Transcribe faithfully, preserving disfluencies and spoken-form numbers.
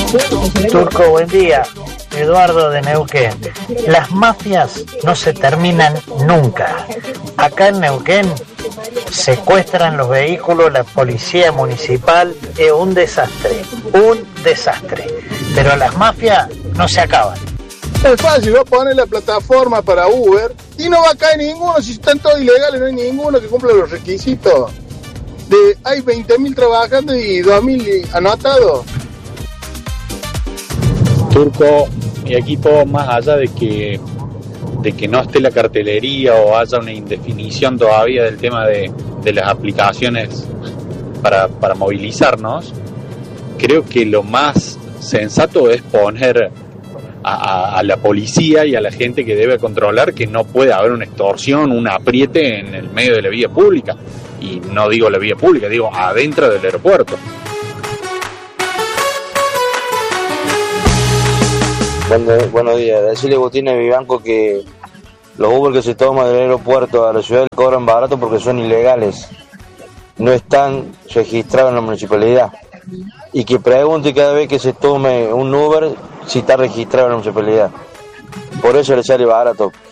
Turco, buen día. Eduardo de Neuquén. Las mafias no se terminan nunca. Acá en Neuquén secuestran los vehículos, la policía municipal, es un desastre, un desastre. Pero las mafias no se acaban. Es fácil, va a poner la plataforma para Uber y no va a caer ninguno, si están todos ilegales, no hay ninguno que cumpla los requisitos. De, hay veinte mil trabajando y dos mil anotados. Turco, mi equipo, más allá de que de que no esté la cartelería o haya una indefinición todavía del tema de, de las aplicaciones para, para movilizarnos, creo que lo más sensato es poner a, a, a la policía y a la gente que debe controlar que no puede haber una extorsión, un apriete en el medio de la vía pública. Y no digo la vía pública, digo adentro del aeropuerto. Buen, buenos días, decirle a Agustín de Vivanco que los Uber que se toman del aeropuerto a la ciudad cobran barato porque son ilegales, no están registrados en la municipalidad, y que pregunte cada vez que se tome un Uber si está registrado en la municipalidad, por eso le sale barato.